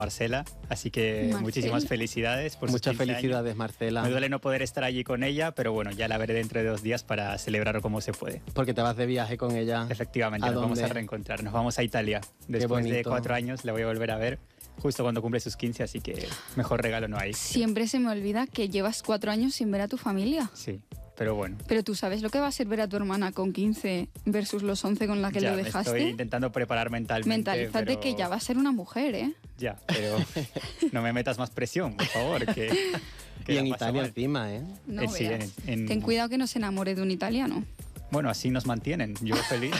Marcela, así que muchísimas felicidades por sus 15 Muchas felicidades, años. Marcela. Me duele no poder estar allí con ella, pero bueno, ya la veré dentro de 2 días para celebrarlo como se puede. Porque te vas de viaje con ella. Efectivamente, nos vamos a reencontrar. Nos vamos a Italia. Después de 4 años la voy a volver a ver, justo cuando cumple sus 15, así que mejor regalo no hay. Siempre se me olvida que llevas 4 años sin ver a tu familia. Sí, pero bueno. Pero tú sabes lo que va a ser ver a tu hermana con 15 versus los 11 con la que lo dejaste. Estoy intentando preparar mentalmente. Mentalízate pero... que ya va a ser una mujer, ¿eh? Ya, pero no me metas más presión, por favor. Que y en Italia encima, ¿eh? No sí, Ten cuidado que no se enamore de un italiano. Bueno, así nos mantienen. Yo feliz.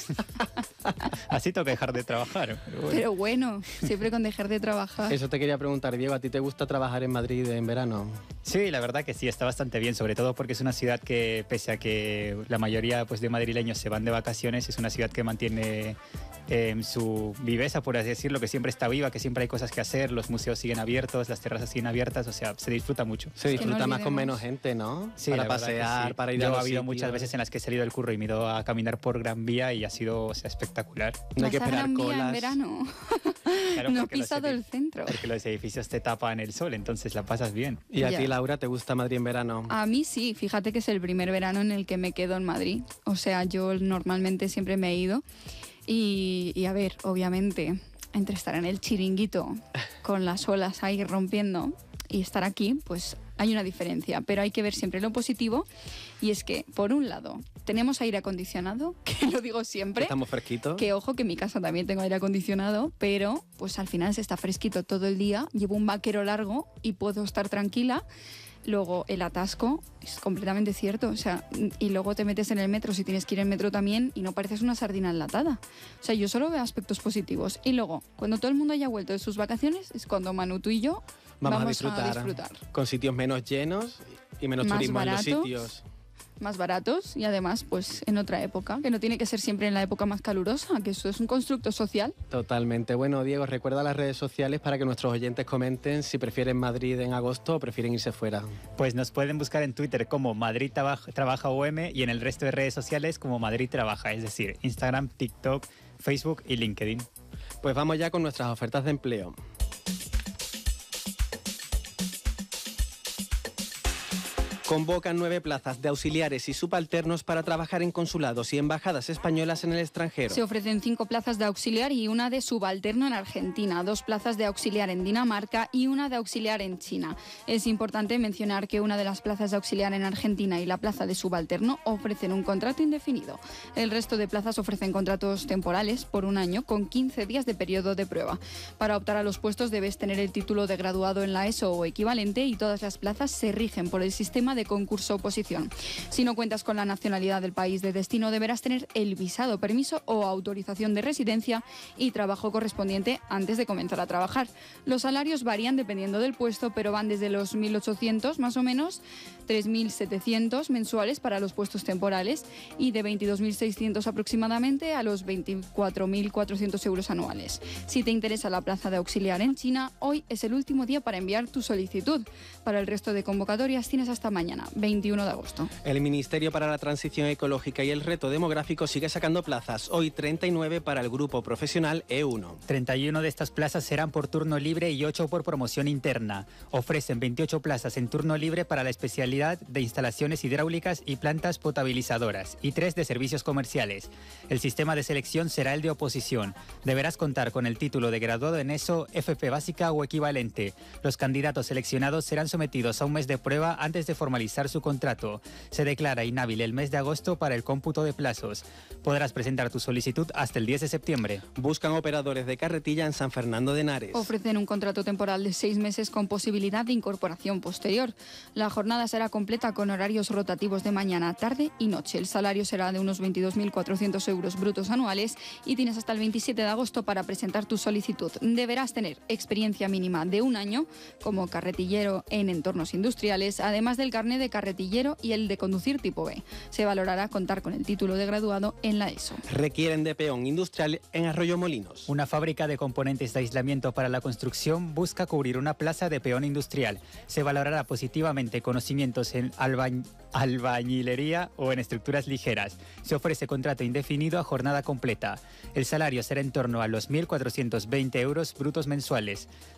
Así toca dejar de trabajar. Pero bueno, siempre con dejar de trabajar. Eso te quería preguntar, Diego, ¿a ti te gusta trabajar en Madrid en verano? Sí, la verdad que sí, está bastante bien, sobre todo porque es una ciudad que, pese a que la mayoría pues, de madrileños se van de vacaciones, es una ciudad que mantiene su viveza, por así decirlo, que siempre está viva, que siempre hay cosas que hacer, los museos siguen abiertos, las terrazas siguen abiertas, o sea, se disfruta mucho. Se disfruta más con menos gente, ¿no? Sí, para pasear, sí. para ir a los ha habido sitios. Muchas veces en las que he salido del curro y me he ido a caminar por Gran Vía y ha sido espectacular. No hay que esperar Gran Vía en verano. Claro, no he pisado el centro. Porque los edificios te tapan el sol, entonces la pasas bien. ¿Y a ti, Laura, te gusta Madrid en verano? A mí sí, fíjate que es el primer verano en el que me quedo en Madrid. O sea, yo normalmente siempre me he ido. Y a ver, obviamente, entre estar en el chiringuito con las olas ahí rompiendo y estar aquí, pues hay una diferencia. Pero hay que ver siempre lo positivo. Y es que, por un lado, tenemos aire acondicionado, que lo digo siempre. Estamos fresquitos. Que ojo, que en mi casa también tengo aire acondicionado, pero pues al final se está fresquito todo el día. Llevo un vaquero largo y puedo estar tranquila. Luego el atasco es completamente cierto, o sea, y luego te metes en el metro si tienes que ir en metro también y no pareces una sardina enlatada. O sea, yo solo veo aspectos positivos. Y luego, cuando todo el mundo haya vuelto de sus vacaciones, es cuando Manu, tú y yo vamos a disfrutar. Con sitios menos llenos y menos turismo en los sitios. Más baratos y además pues en otra época, que no tiene que ser siempre en la época más calurosa, que eso es un constructo social. Totalmente. Bueno, Diego, recuerda las redes sociales para que nuestros oyentes comenten si prefieren Madrid en agosto o prefieren irse fuera. Pues nos pueden buscar en Twitter como Madrid Trabaja UM y en el resto de redes sociales como Madrid Trabaja, es decir, Instagram, TikTok, Facebook y LinkedIn. Pues vamos ya con nuestras ofertas de empleo. Convocan 9 plazas de auxiliares y subalternos para trabajar en consulados y embajadas españolas en el extranjero. Se ofrecen 5 plazas de auxiliar y una de subalterno en Argentina, 2 plazas de auxiliar en Dinamarca y una de auxiliar en China. Es importante mencionar que una de las plazas de auxiliar en Argentina y la plaza de subalterno ofrecen un contrato indefinido. El resto de plazas ofrecen contratos temporales por 1 año con 15 días de periodo de prueba. Para optar a los puestos debes tener el título de graduado en la ESO o equivalente y todas las plazas se rigen por el sistema de concurso-oposición. Si no cuentas con la nacionalidad del país de destino, deberás tener el visado, permiso o autorización de residencia y trabajo correspondiente antes de comenzar a trabajar. Los salarios varían dependiendo del puesto, pero van desde los 1.800 más o menos, 3.700 mensuales para los puestos temporales y de 22.600 aproximadamente a los 24.400 euros anuales. Si te interesa la plaza de auxiliar en China, hoy es el último día para enviar tu solicitud. Para el resto de convocatorias tienes hasta mañana, 21 de agosto. El Ministerio para la Transición Ecológica y el Reto Demográfico sigue sacando plazas. Hoy 39 para el grupo profesional E1. 31 de estas plazas serán por turno libre y 8 por promoción interna. Ofrecen 28 plazas en turno libre para la especialidad de instalaciones hidráulicas y plantas potabilizadoras y 3 de servicios comerciales. El sistema de selección será el de oposición. Deberás contar con el título de graduado en ESO, FP básica o equivalente. Los candidatos seleccionados serán sometidos a un mes de prueba antes de formalizar su contrato. Se declara inhábil el mes de agosto para el cómputo de plazos. Podrás presentar tu solicitud hasta el 10 de septiembre. Buscan operadores de carretilla en San Fernando de Henares. Ofrecen un contrato temporal de 6 meses con posibilidad de incorporación posterior. La jornada será completa con horarios rotativos de mañana, tarde y noche. El salario será de unos 22.400 euros brutos anuales y tienes hasta el 27 de agosto para presentar tu solicitud. Deberás tener experiencia mínima de 1 año como carretillero en entornos industriales, además del carnet carné de carretillero y el de conducir tipo B. Se valorará contar con el título de graduado en la ESO. Requieren de peón industrial en Arroyomolinos. Una fábrica de componentes de aislamiento para la construcción busca cubrir una plaza de peón industrial. Se valorará positivamente conocimientos en albañilería o en estructuras ligeras. Se ofrece contrato indefinido a jornada completa. El salario será en torno a los 1.420 euros brutos mensuales.